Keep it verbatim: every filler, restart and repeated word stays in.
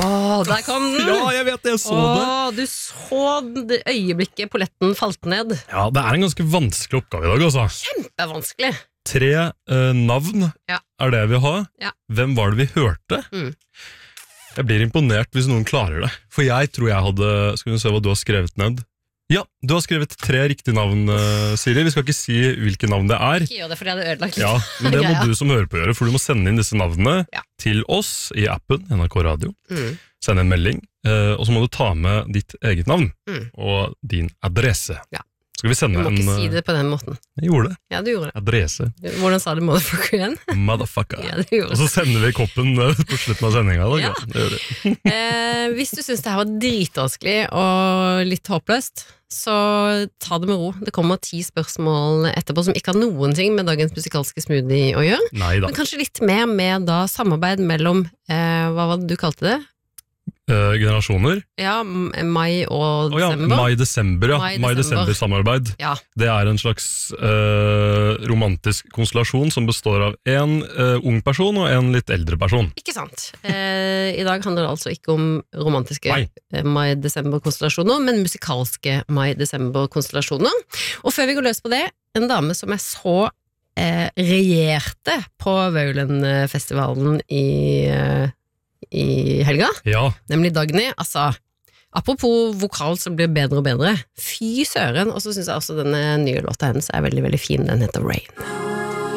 Åh, der kom den! Ja, jeg vet det, jeg så det. Åh, du så det øyeblikket polletten falt ned. Ja, det er en ganske vanskelig oppgave i dag, altså. Kjempevanskelig. Tre eh, navn Ja. er det vi har. Ja. Hvem var det vi hørte? Mm. Jeg blir imponert hvis noen klarer det. For jeg tror jeg hadde... Skal vi se hva du har skrevet ned? Ja, du har skrevet tre riktige navn, uh, Siri. Vi skal ikke si hvilke navn det er. Ikke gjør det, for jeg hadde ødelagt litt. Ja, men det må Greia. du som hører på gjøre, for du må sende inn disse navnene Ja. til oss i appen N R K Radio. Mm. Sende en melding, uh, og så må du ta med ditt eget navn Mm. og din adresse. Ja. Skal vi Du sende må en... ikke si uh, det på den måten. Jeg gjorde det. Ja, du gjorde det. Adresse. Hvordan sa du motherfucker igjen? Motherfucker. Ja, du gjorde Og så sender vi koppen uh, på slutten av sendinga. Da. Ja. Ja, det gjør vi. Eh, hvis du synes det her var dritvanskelig og litt håpløst, så ta det med ro. Det kommer ti spørsmål etterpå som ikke har noen ting med dagens musikalske smoothie å gjøre, Nei da. men kanskje litt mer med da samarbeid mellom, eh, hva var det du kalte det? Uh, generasjoner. Ja, m- mai og Å ja, desember. mai-desember, ja. Mai-desember. Mai-desember-samarbeid. Ja, Det er en slags uh, romantisk konstellasjon som består av en uh, ung person og en litt eldre person. ikke sant. Eh, I dag handler det altså ikke om romantiske Nei. eh, mai-desember-konstellasjoner, men musikalske mai-desember-konstellasjoner. Og før vi går løs på det, en dame som jeg så eh, regjerte på Vaulen-festivalen i, eh, i helga, Ja, nemlig Dagny. Altså, apropos vokal som blir bedre og bedre. Fy søren. Og så synes jeg også denne nye låta hennes er veldig, veldig fin. Den heter Rain.